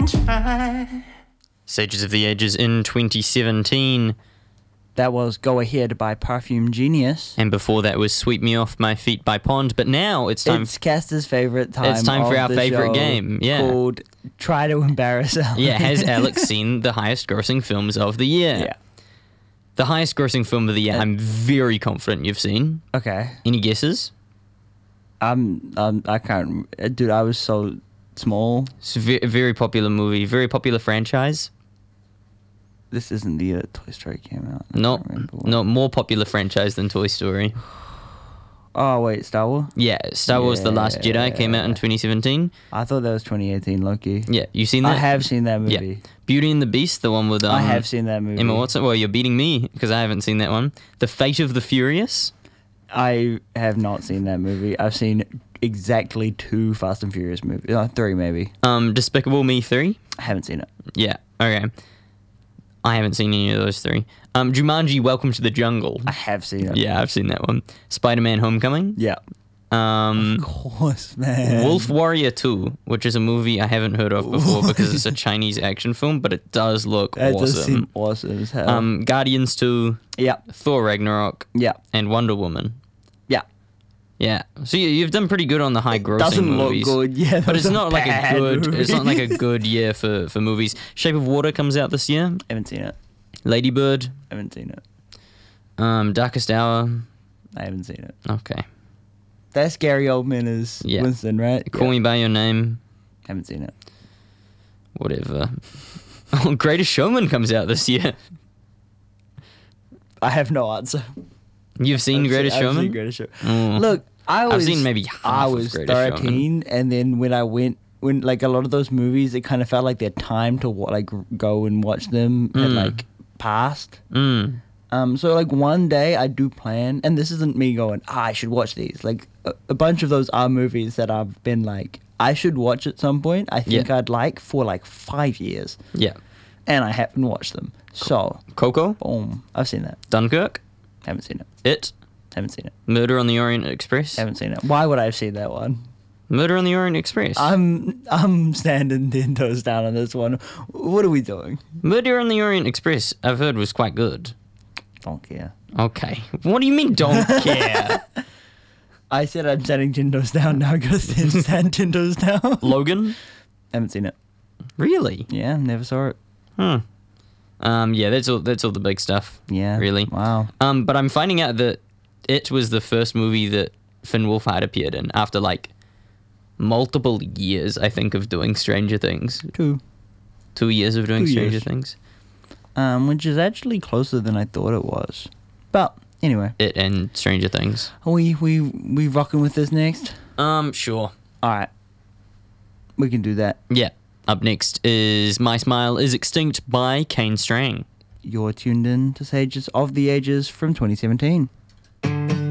try. Sages of the Ages in 2017. That was Go Ahead by Perfume Genius. And before that was Sweep Me Off My Feet by Pond. But now it's time... It's Caster's favourite time. It's time for of our the favourite show game. Yeah. Called Try to Embarrass Alex. Yeah, has Alex seen the highest grossing films of the year? Yeah. The highest grossing film of the year, I'm very confident you've seen. Okay. Any guesses? I can't... Dude, I was so small. It's a very popular movie, very popular franchise. This isn't the year that Toy Story came out. No, more popular franchise than Toy Story. Oh, wait, Star Wars? Yeah, Star Wars The Last Jedi came out in 2017. I thought that was 2018, Loki. Yeah, you seen that? I have seen that movie. Yeah. Beauty and the Beast, the one with... I have seen that movie. Emma Watson. Well, you're beating me because I haven't seen that one. The Fate of the Furious. I have not seen that movie. I've seen exactly 2 Fast and Furious movies. 3 maybe. Despicable Me 3. I haven't seen it. Yeah, okay. I haven't seen any of those 3. Jumanji, Welcome to the Jungle. I have seen it. Yeah, I've seen that one. Spider-Man Homecoming. Yeah. Of course, man. Wolf Warrior 2, which is a movie I haven't heard of before because it's a Chinese action film, but it does look That awesome. does seem awesome as hell. Guardians 2, Yeah. Thor Ragnarok, Yeah. and Wonder Woman. Yeah. Yeah, so you've done pretty good on the high grossing Doesn't movies. look good, yeah. But it's those are not like a bad good. It's not like a movies. good year for movies. Shape of Water comes out this year. Haven't seen it. Lady Bird. Haven't seen it. Darkest Hour. I haven't seen it. Okay. That's Gary Oldman as Yeah. Winston, right? Call Me by Your Name. Haven't seen it. Whatever. Oh, Greatest Showman comes out this year. I have no answer. You've seen Greatest I've Showman? seen Greatest Showman. Mm. Look, I've seen maybe half I of was Greatest 13, and then when like a lot of those movies, it kind of felt like their time to go and watch them had like passed. Mm. So like one day I do plan, and this isn't me going, I should watch these. Like a bunch of those are movies that I've been like, I should watch at some point. I think I'd like for like 5 years. Yeah. And I haven't watched them. So, Coco? boom, I've seen that. Dunkirk? Haven't seen it. It? Haven't seen it. Murder on the Orient Express? Haven't seen it. Why would I have seen that one? Murder on the Orient Express. I'm standing 10 toes down on this one. What are we doing? Murder on the Orient Express, I've heard, was quite good. Don't care. Okay. What do you mean, don't care? I said I'm standing 10 toes down. Now I gotta stand 10 toes down. Logan? Haven't seen it. Really? Yeah, never saw it. Yeah, that's all the big stuff. Yeah. Really. Wow. But I'm finding out that it was the first movie that Finn Wolfhard appeared in after like multiple years, I think, of doing Stranger Things. 2. 2 years of doing 2 Stranger years. Things. Which is actually closer than I thought it was. But anyway, It and Stranger Things. are we rocking with this next? Sure. All right. We can do that. Yeah. Up next is My Smile is Extinct by Kane Strang. You're tuned in to Sages of the Ages from 2017.